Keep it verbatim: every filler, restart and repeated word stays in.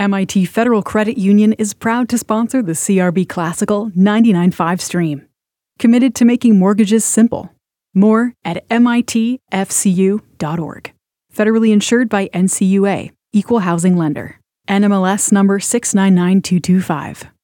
M I T Federal Credit Union is proud to sponsor the C R B Classical ninety-nine point five stream. Committed to making mortgages simple. More at M I T F C U dot org. Federally insured by N C U A, Equal Housing Lender. N M L S number six nine nine two two five.